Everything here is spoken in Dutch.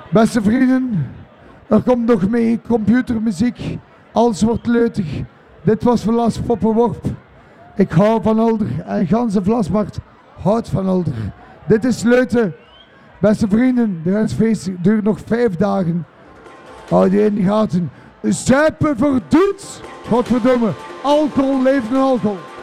Beste vrienden, er komt nog mee computermuziek, alles wordt leutig. Dit was Velas Poppenworp. Ik hou van Ulder en ganse Vlasbart houdt van Ulder. Dit is Leuten. Beste vrienden, de rensfeest duurt nog 5 dagen. Houd je in de gaten. Zuipen verdoet! Godverdomme, alcohol leeft en alcohol.